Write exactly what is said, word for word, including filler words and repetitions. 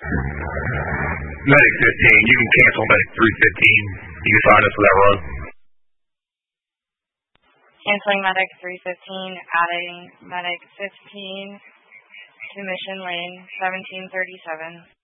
Medic fifteen, you can cancel Medic three fifteen. You can sign us for that run. Canceling Medic three fifteen, adding Medic fifteen to Mission Lane seventeen thirty-seven.